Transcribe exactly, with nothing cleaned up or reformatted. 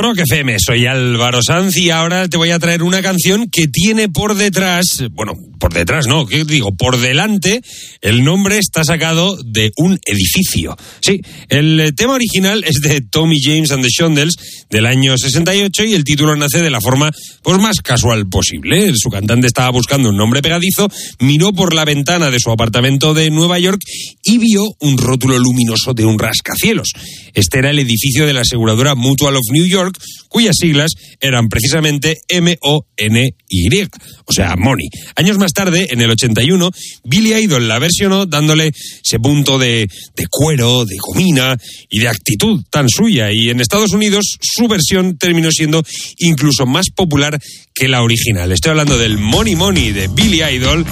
Rock F M, soy Álvaro Sanz y ahora te voy a traer una canción que tiene por detrás, bueno, por detrás no, ¿qué digo? Por delante, el nombre está sacado de un edificio. Sí, el tema original es de Tommy James and the Shondells del año sesenta y ocho y el título nace de la forma pues más casual posible. Su cantante estaba buscando un nombre pegadizo, miró por la ventana de su apartamento de Nueva York y vio un rótulo luminoso de un rascacielos. Este era el edificio de la aseguradora Mutual of New York, cuyas siglas eran precisamente M O N Y, o sea, Money. Años más tarde, en el ochenta y uno, Billy Idol la versionó dándole ese punto de, de cuero, de gomina y de actitud tan suya. Y en Estados Unidos su versión terminó siendo incluso más popular que la original. Estoy hablando del Money Money de Billy Idol